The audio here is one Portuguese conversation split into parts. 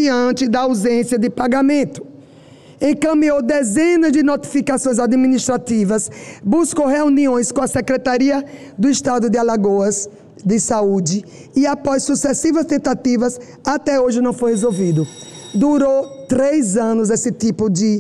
diante da ausência de pagamento. Encaminhou dezenas de notificações administrativas, buscou reuniões com a Secretaria do Estado de Alagoas de Saúde e, após sucessivas tentativas, até hoje não foi resolvido. Durou 3 anos esse tipo de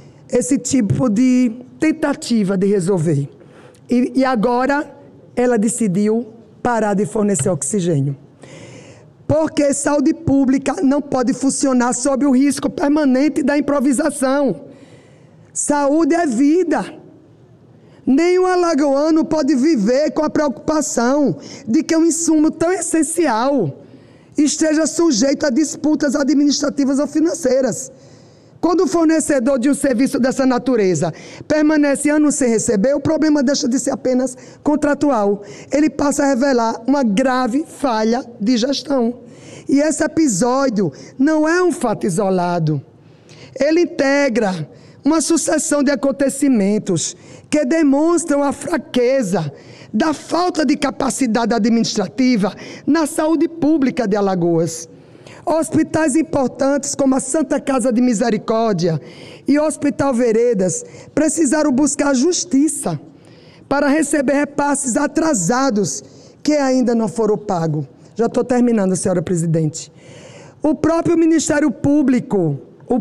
tentativa de resolver. E agora ela decidiu parar de fornecer oxigênio. Porque saúde pública não pode funcionar sob o risco permanente da improvisação. Saúde é vida. Nenhum alagoano pode viver com a preocupação de que um insumo tão essencial esteja sujeito a disputas administrativas ou financeiras. Quando o fornecedor de um serviço dessa natureza permanece anos sem receber, o problema deixa de ser apenas contratual. Ele passa a revelar uma grave falha de gestão. E esse episódio não é um fato isolado. Ele integra uma sucessão de acontecimentos que demonstram a fraqueza da falta de capacidade administrativa na saúde pública de Alagoas. Hospitais importantes como a Santa Casa de Misericórdia e o Hospital Veredas precisaram buscar justiça para receber repasses atrasados que ainda não foram pagos. Já estou terminando, senhora presidente. O próprio Ministério Público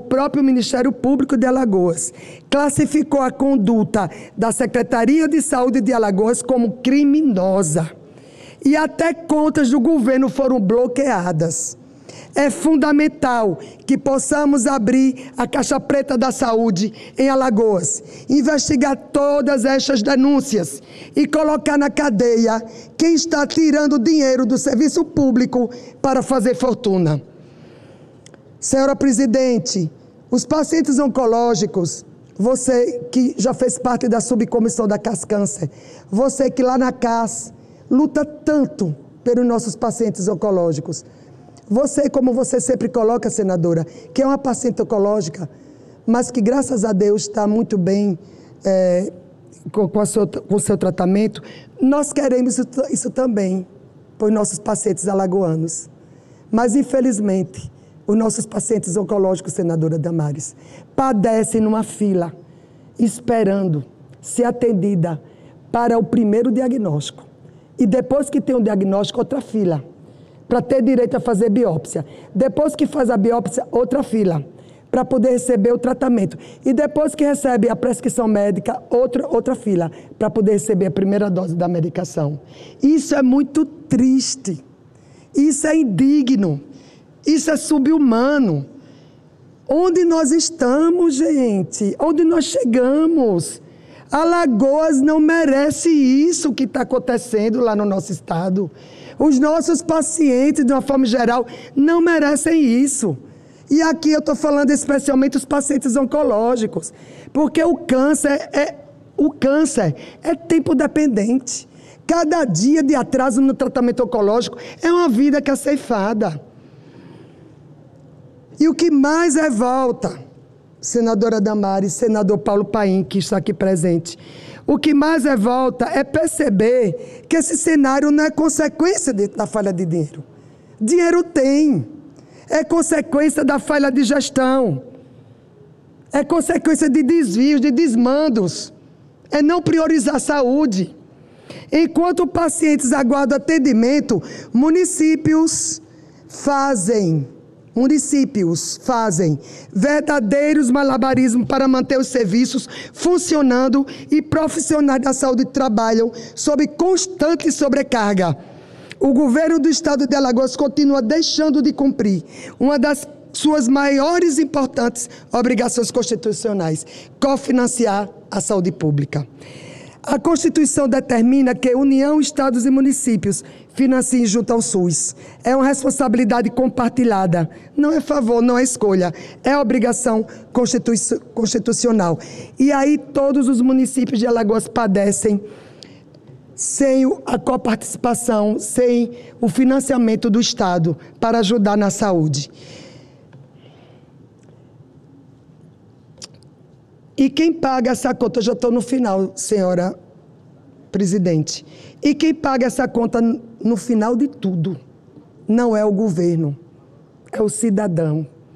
de Alagoas classificou a conduta da Secretaria de Saúde de Alagoas como criminosa. E até contas do governo foram bloqueadas. É fundamental que possamos abrir a Caixa Preta da Saúde em Alagoas, investigar todas estas denúncias e colocar na cadeia quem está tirando dinheiro do serviço público para fazer fortuna. Senhora presidente, os pacientes oncológicos, você que já fez parte da subcomissão da CAS Câncer, você que lá na CAS luta tanto pelos nossos pacientes oncológicos, você, como você sempre coloca, senadora, que é uma paciente oncológica, mas que, graças a Deus, está muito bem com o seu tratamento, nós queremos isso também para os nossos pacientes alagoanos. Mas, infelizmente, os nossos pacientes oncológicos, senadora Damares, padecem numa fila, esperando ser atendida para o primeiro diagnóstico. E depois que tem um diagnóstico, outra fila, para ter direito a fazer biópsia. Depois que faz a biópsia, outra fila, para poder receber o tratamento. E depois que recebe a prescrição médica, outra fila, para poder receber a primeira dose da medicação. Isso é muito triste. Isso é indigno. Isso é subhumano. Onde nós estamos, gente? Onde nós chegamos? Alagoas não merece isso que está acontecendo lá no nosso estado. Os nossos pacientes, de uma forma geral, não merecem isso. E aqui eu estou falando especialmente dos pacientes oncológicos, porque o câncer é tempo dependente. Cada dia de atraso no tratamento oncológico é uma vida que é ceifada. E o que mais revolta, senadora Damares, senador Paulo Paim, que está aqui presente, o que mais revolta é perceber que esse cenário não é consequência da falha de dinheiro. Dinheiro tem. É consequência da falha de gestão. É consequência de desvios, de desmandos. É não priorizar a saúde. Enquanto pacientes aguardam atendimento, municípios fazem verdadeiros malabarismos para manter os serviços funcionando e profissionais da saúde trabalham sob constante sobrecarga. O governo do estado de Alagoas continua deixando de cumprir uma das suas maiores e importantes obrigações constitucionais, cofinanciar a saúde pública. A Constituição determina que União, Estados e Municípios financiem junto ao SUS. É uma responsabilidade compartilhada. Não é favor, não é escolha. É obrigação constitucional. E aí todos os municípios de Alagoas padecem sem a coparticipação, sem o financiamento do Estado para ajudar na saúde. E quem paga essa conta, eu já estou no final, senhora presidente, e quem paga essa conta no final de tudo não é o governo, é o cidadão.